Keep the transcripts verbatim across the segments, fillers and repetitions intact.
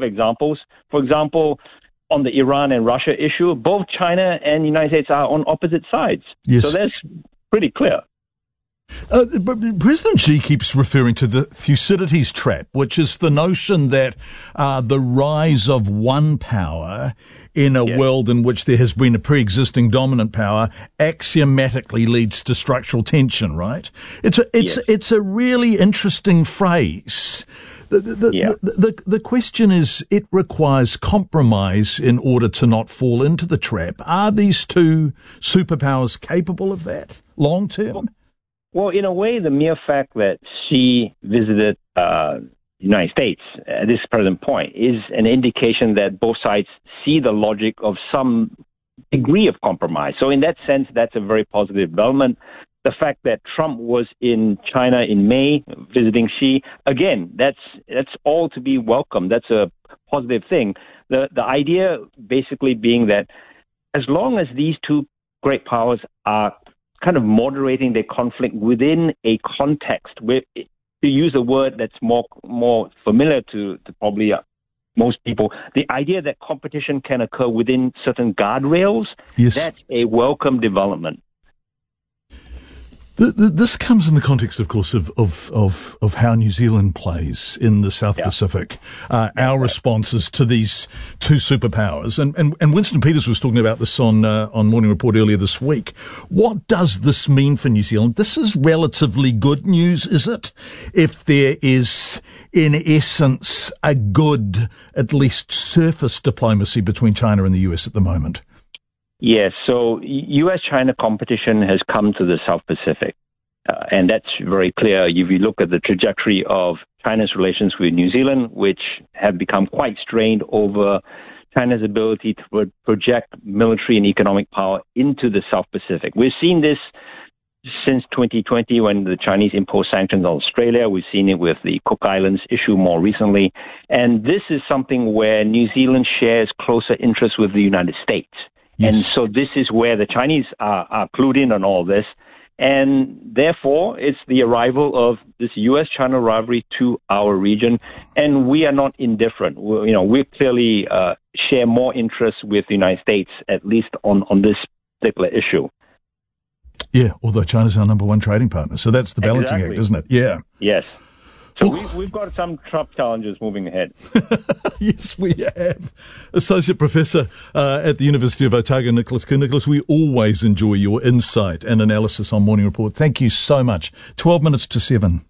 of examples. For example, on the Iran and Russia issue, both China and the United States are on opposite sides. Yes. So that's pretty clear. Uh, but President Xi keeps referring to the Thucydides trap, which is the notion that uh, the rise of one power in a yes. world in which there has been a pre-existing dominant power axiomatically leads to structural tension, right? It's a, it's, yes. it's a really interesting phrase. The, the, yeah. the, the, the question is, it requires compromise in order to not fall into the trap. Are these two superpowers capable of that long term? Well, Well, in a way, the mere fact that Xi visited uh, the United States at this present point is an indication that both sides see the logic of some degree of compromise. So in that sense, that's a very positive development. The fact that Trump was in China in May visiting Xi, again, that's that's all to be welcomed. That's a positive thing. The the idea basically being that as long as these two great powers are kind of moderating their conflict within a context, where, to use a word that's more more familiar to, to probably uh, most people, the idea that competition can occur within certain guardrails, yes. that's a welcome development. The, the, this comes in the context, of course, of, of, of, of how New Zealand plays in the South yeah. Pacific, uh, our right. responses to these two superpowers. And, and, and Winston Peters was talking about this on, uh, on Morning Report earlier this week. What does this mean for New Zealand? This is relatively good news, is it? If there is, in essence, a good, at least surface diplomacy between China and the U S at the moment. Yes, so U S China competition has come to the South Pacific, uh, and that's very clear if you look at the trajectory of China's relations with New Zealand, which have become quite strained over China's ability to pro- project military and economic power into the South Pacific. We've seen this since twenty twenty when the Chinese imposed sanctions on Australia. We've seen it with the Cook Islands issue more recently, and this is something where New Zealand shares closer interests with the United States. Yes. And so this is where the Chinese are, are clued in on all this. And therefore, it's the arrival of this U S China rivalry to our region. And we are not indifferent. We're, you know, we clearly uh, share more interests with the United States, at least on, on this particular issue. Yeah, although China's our number one trading partner. So that's the balancing exactly. act, isn't it? Yeah. Yes. So we've, we've got some Trump challenges moving ahead. Yes, we have. Associate Professor uh, at the University of Otago, Nicholas Kuhn. Nicholas, we always enjoy your insight and analysis on Morning Report. Thank you so much. twelve minutes to seven.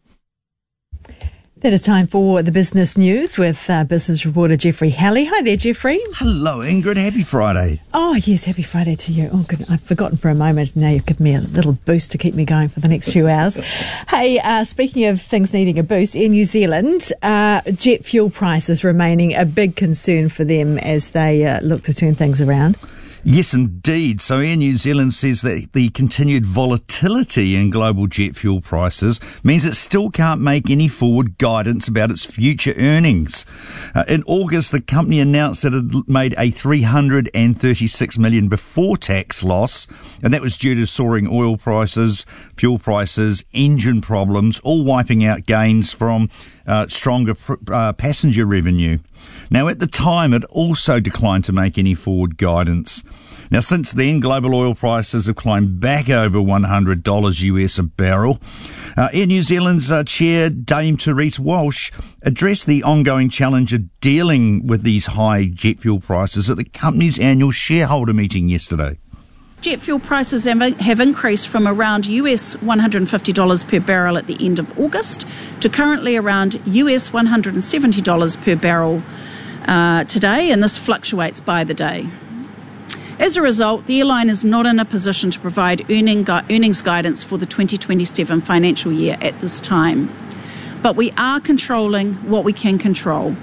That is time for the business news with uh, business reporter Jeffrey Halley. Hi there, Jeffrey. Hello, Ingrid. Happy Friday. Oh, yes, happy Friday to you. Oh, good. I'd forgotten for a moment. Now you've given me a little boost to keep me going for the next few hours. Hey, uh, speaking of things needing a boost, Air New Zealand, uh, jet fuel prices remaining a big concern for them as they uh, look to turn things around. Yes, indeed. So Air New Zealand says that the continued volatility in global jet fuel prices means it still can't make any forward guidance about its future earnings. Uh, in August, the company announced that it made a three hundred thirty-six million dollars before-tax loss, and that was due to soaring oil prices, fuel prices, engine problems, all wiping out gains from Uh, stronger uh, passenger revenue. Now, at the time, it also declined to make any forward guidance. Now, since then, global oil prices have climbed back over one hundred dollars U S a barrel. Uh, Air New Zealand's uh, chair, Dame Therese Walsh, addressed the ongoing challenge of dealing with these high jet fuel prices at the company's annual shareholder meeting yesterday. Jet fuel prices have increased from around U S one hundred fifty dollars per barrel at the end of August to currently around U S one hundred seventy dollars per barrel uh, today, and this fluctuates by the day. As a result, the airline is not in a position to provide earning gu- earnings guidance for the twenty twenty-seven financial year at this time. But we are controlling what we can control.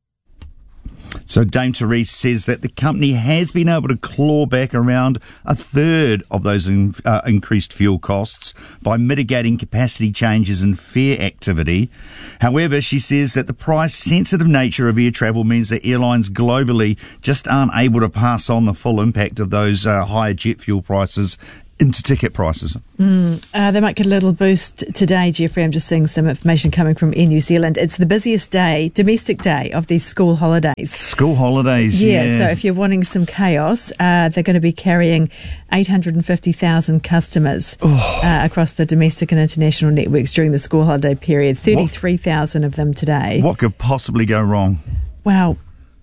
So Dame Therese says that the company has been able to claw back around a third of those in, uh, increased fuel costs by mitigating capacity changes and fare activity. However, she says that the price-sensitive nature of air travel means that airlines globally just aren't able to pass on the full impact of those uh, higher jet fuel prices into ticket prices. Mm, uh, they might get a little boost today, Jeffrey. I'm just seeing some information coming from Air New Zealand. It's the busiest day, domestic day of these school holidays. School holidays, yeah. yeah. So if you're wanting some chaos, uh, they're going to be carrying eight hundred fifty thousand customers oh. uh, across the domestic and international networks during the school holiday period. thirty-three thousand of them today. What could possibly go wrong? Well,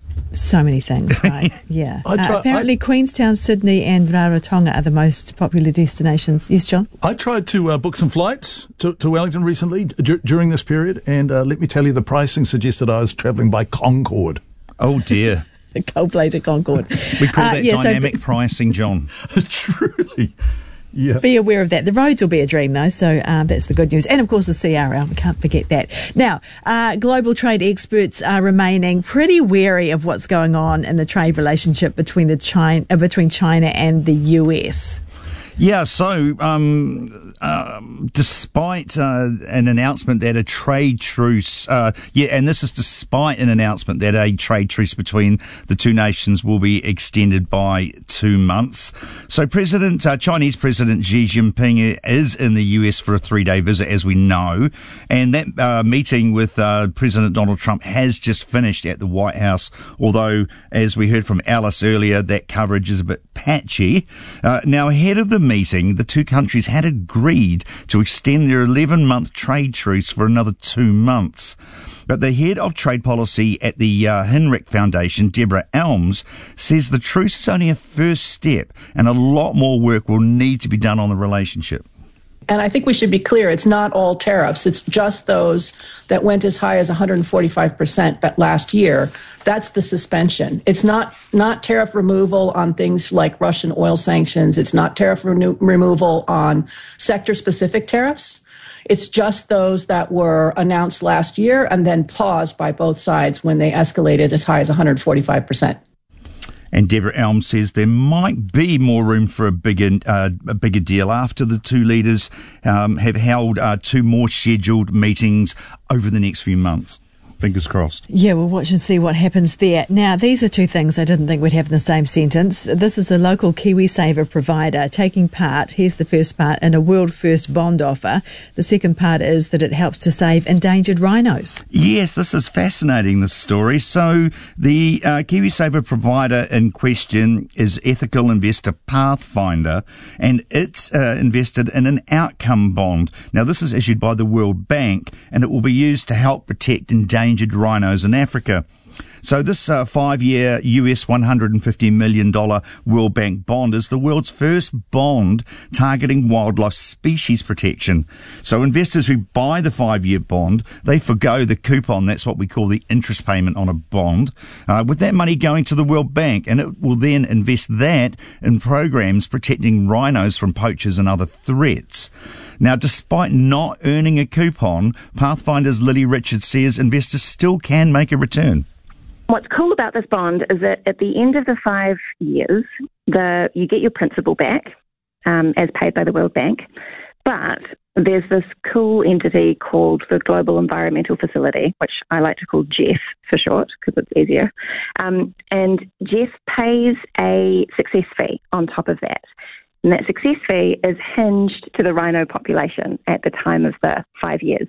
so many things, right? Yeah. I try, uh, apparently, I, Queenstown, Sydney, and Rarotonga are the most popular destinations. Yes, John? I tried to uh, book some flights to, to Wellington recently d- during this period, and uh, let me tell you, the pricing suggested I was travelling by Concorde. Oh, dear. The cold-plated Concorde. We call that uh, yeah, dynamic so, pricing, John. Truly. Yeah. Be aware of that. The roads will be a dream, though, so uh, that's the good news. And, of course, the C R L. We can't forget that. Now, uh, global trade experts are remaining pretty wary of what's going on in the trade relationship between the China, uh, between China and the U S. Yeah, so um, um, despite uh, an announcement that a trade truce, uh, yeah, and this is despite an announcement that a trade truce between the two nations will be extended by two months. So President, uh, Chinese President Xi Jinping is in the U S for a three-day visit, as we know, and that uh, meeting with uh, President Donald Trump has just finished at the White House, although, as we heard from Alice earlier, that coverage is a bit patchy. Uh, now, ahead of the meeting, the two countries had agreed to extend their eleven-month trade truce for another two months. But the head of trade policy at the uh, Hinrich Foundation, Deborah Elms, says the truce is only a first step and a lot more work will need to be done on the relationship. And I think we should be clear, it's not all tariffs. It's just those that went as high as one hundred forty-five percent last year. That's the suspension. It's not, not tariff removal on things like Russian oil sanctions. It's not tariff re- removal on sector-specific tariffs. It's just those that were announced last year and then paused by both sides when they escalated as high as one hundred forty-five percent. And Deborah Elms says there might be more room for a bigger, uh, a bigger deal after the two leaders um, have held uh, two more scheduled meetings over the next few months. Fingers crossed. Yeah, we'll watch and see what happens there. Now, these are two things I didn't think we'd have in the same sentence. This is a local KiwiSaver provider taking part, here's the first part, in a world-first bond offer. The second part is that it helps to save endangered rhinos. Yes, this is fascinating, this story. So the uh, KiwiSaver provider in question is ethical investor Pathfinder, and it's uh, invested in an outcome bond. Now, this is issued by the World Bank, and it will be used to help protect endangered rhinos in Africa. So this uh, five-year U S one hundred fifty million dollars World Bank bond is the world's first bond targeting wildlife species protection. So investors who buy the five-year bond, they forgo the coupon. That's what we call the interest payment on a bond, uh, with that money going to the World Bank, and it will then invest that in programs protecting rhinos from poachers and other threats. Now, despite not earning a coupon, Pathfinder's Lily Richards says investors still can make a return. What's cool about this bond is that at the end of the five years, the you get your principal back um, as paid by the World Bank, but there's this cool entity called the Global Environmental Facility, which I like to call G E F for short because it's easier, um, and G E F pays a success fee on top of that. And that success fee is hinged to the rhino population at the time of the five years.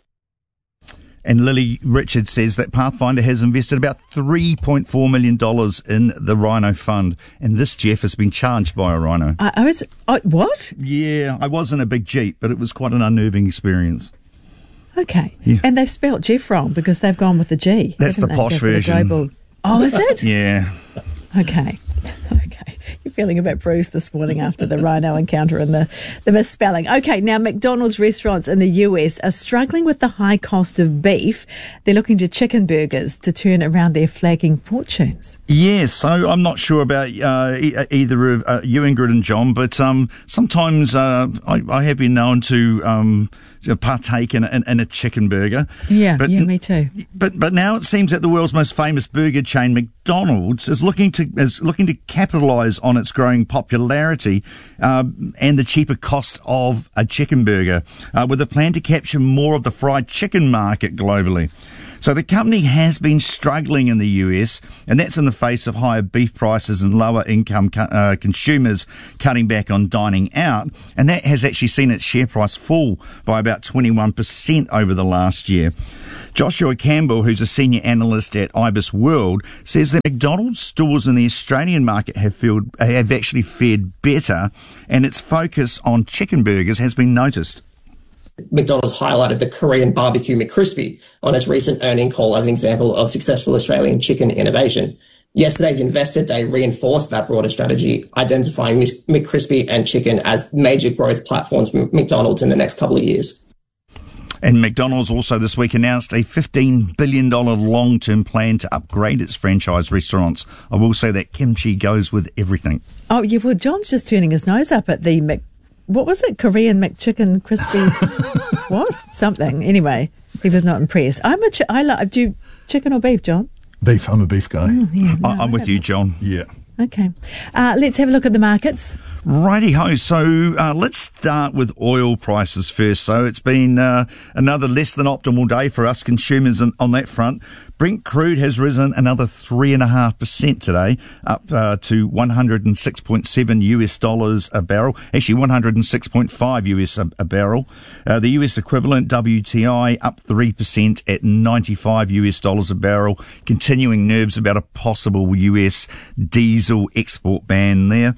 And Lily Richards says that Pathfinder has invested about three point four million dollars in the rhino fund. And this Jeff has been charged by a rhino. I, I was, I, what? Yeah, I was in a big Jeep, but it was quite an unnerving experience. Okay. Yeah. And they've spelt Jeff wrong because they've gone with the G. That's the they? posh the, version. The global... Oh, is it? Yeah. Okay. Okay. You're feeling a bit bruised this morning after the rhino encounter and the, the misspelling. Okay, now McDonald's restaurants in the U S are struggling with the high cost of beef. They're looking to chicken burgers to turn around their flagging fortunes. Yeah, so I'm not sure about uh, e- either of uh, you, Ingrid and John, but um, sometimes uh, I, I have been known to um, partake in a, in, in a chicken burger. Yeah, but, yeah, me too. But but now it seems that the world's most famous burger chain, McDonald's, is looking to is looking to capitalise on its growing popularity uh, and the cheaper cost of a chicken burger, uh, with a plan to capture more of the fried chicken market globally. So the company has been struggling in the U S, and that's in the face of higher beef prices and lower income co- uh, consumers cutting back on dining out, and that has actually seen its share price fall by about twenty-one percent over the last year. Joshua Campbell, who's a senior analyst at Ibis World, says that McDonald's stores in the Australian market have, filled, have actually fared better, and its focus on chicken burgers has been noticed. McDonald's highlighted the Korean barbecue McCrispy on its recent earnings call as an example of successful Australian chicken innovation. Yesterday's Investor Day reinforced that broader strategy, identifying McCrispy and chicken as major growth platforms for McDonald's in the next couple of years. And McDonald's also this week announced a fifteen billion dollars long-term plan to upgrade its franchise restaurants. I will say that kimchi goes with everything. Oh, yeah, well, John's just turning his nose up at the Mc... What was it? Korean McChicken crispy... what? Something. Anyway, he was not impressed. I'm a... Chi- I like... Do you chicken or beef, John? Beef. I'm a beef guy. Oh, yeah, no, I, I'm with you, John. Yeah. Okay. Uh, let's have a look at the markets. Righty-ho. So uh, let's start with oil prices first. So it's been uh, another less than optimal day for us consumers on, on that front. Brent crude has risen another three and a half percent today, up uh, to one hundred six point seven U S dollars a barrel. Actually, one hundred six point five U S a, a barrel. Uh, the U S equivalent W T I up three percent at ninety-five U S dollars a barrel. Continuing nerves about a possible U S diesel export ban there.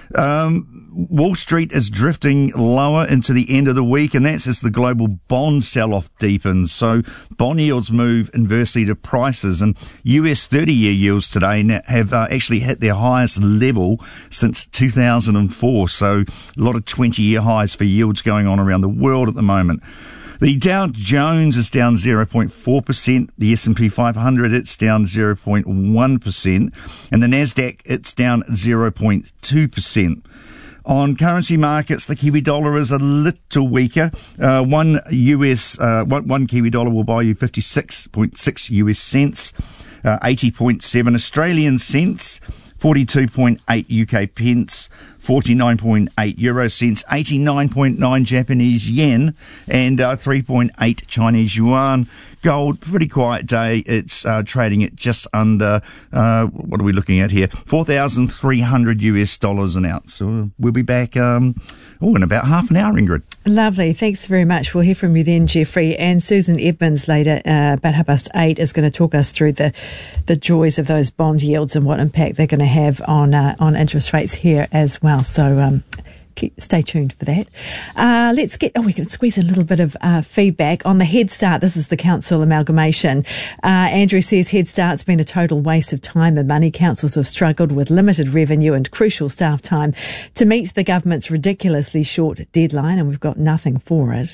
Um, Wall Street is drifting lower into the end of the week, and that's as the global bond sell-off deepens. So bond yields move inversely to prices, and U S thirty-year yields today have uh, actually hit their highest level since two thousand four. So a lot of twenty-year highs for yields going on around the world at the moment. The Dow Jones is down zero point four percent. The S and P five hundred, it's down zero point one percent. And the Nasdaq, it's down zero point two percent. On currency markets, the Kiwi dollar is a little weaker. Uh, one U S, uh, one, one Kiwi dollar will buy you fifty-six point six U S cents, uh, eighty point seven Australian cents, forty-two point eight U K pence, forty-nine point eight euro cents, eighty-nine point nine Japanese yen, and uh, three point eight Chinese yuan. Gold, pretty quiet day. It's uh, trading at just under, uh, what are we looking at here? four thousand three hundred U S dollars an ounce. So we'll be back um, oh, in about half an hour, Ingrid. Lovely. Thanks very much. We'll hear from you then, Jeffrey. And Susan Edmonds later, uh, about half past eight, is going to talk us through the, the joys of those bond yields and what impact they're going to have on uh, on interest rates here as well. So um, keep, stay tuned for that. Uh, let's get, oh, we can squeeze a little bit of uh, feedback on the Head Start. This is the council amalgamation. Uh, Andrew says Head Start's been a total waste of time and money. Councils have struggled with limited revenue and crucial staff time to meet the government's ridiculously short deadline, and we've got nothing for it.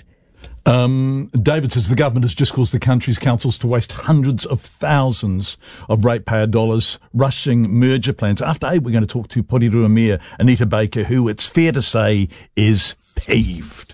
Um, David says the government has just caused the country's councils to waste hundreds of thousands of ratepayer dollars rushing merger plans. After eight, we're going to talk to Porirua Mayor Anita Baker, who it's fair to say is peeved.